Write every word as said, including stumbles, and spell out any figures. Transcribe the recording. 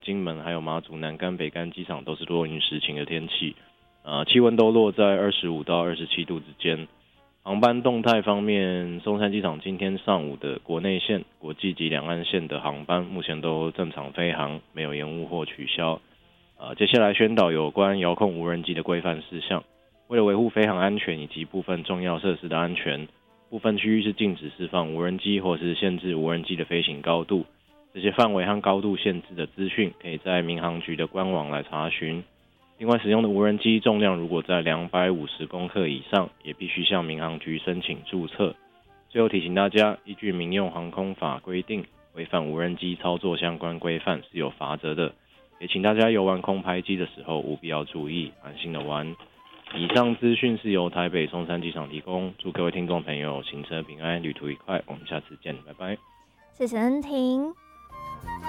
金门还有马祖南竿、北竿机场都是多云时晴的天气，呃，气温都落在二十五到二十七度之间。航班动态方面，松山机场今天上午的国内线、国际及两岸线的航班目前都正常飞航，没有延误或取消。呃，接下来宣导有关遥控无人机的规范事项。为了维护飞航安全以及部分重要设施的安全，部分区域是禁止释放无人机或是限制无人机的飞行高度。这些范围和高度限制的资讯，可以在民航局的官网来查询。另外，使用的无人机重量如果在两百五十公克以上，也必须向民航局申请注册。最后提醒大家，依据民用航空法规定，违反无人机操作相关规范是有罚则的。也请大家游玩空拍机的时候务必要注意，安心的玩。以上资讯是由台北松山机场提供，祝各位听众朋友行车平安，旅途愉快。我们下次见，拜拜。 谢谢恩婷。